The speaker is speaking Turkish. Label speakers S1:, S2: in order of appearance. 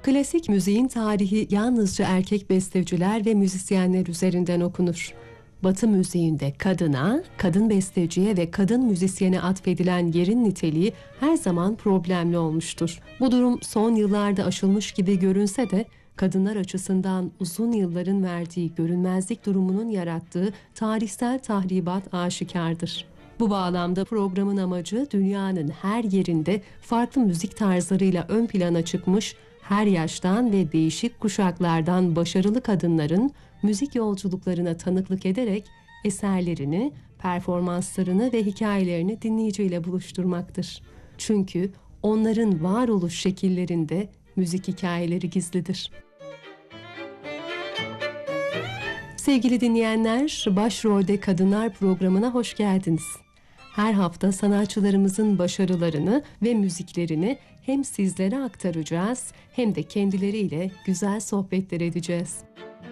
S1: Klasik müziğin tarihi yalnızca erkek besteciler ve müzisyenler üzerinden okunur. Batı müziğinde kadına, kadın besteciye ve kadın müzisyene atfedilen yerin niteliği her zaman problemli olmuştur. Bu durum son yıllarda aşılmış gibi görünse de kadınlar açısından uzun yılların verdiği görünmezlik durumunun yarattığı tarihsel tahribat aşikardır. Bu bağlamda programın amacı dünyanın her yerinde farklı müzik tarzlarıyla ön plana çıkmış, her yaştan ve değişik kuşaklardan başarılı kadınların müzik yolculuklarına tanıklık ederek eserlerini, performanslarını ve hikayelerini dinleyiciyle buluşturmaktır. Çünkü onların varoluş şekillerinde müzik hikayeleri gizlidir. Sevgili dinleyenler, Başrolde Kadınlar programına hoş geldiniz. Her hafta sanatçılarımızın başarılarını ve müziklerini hem sizlere aktaracağız hem de kendileriyle güzel sohbetler edeceğiz.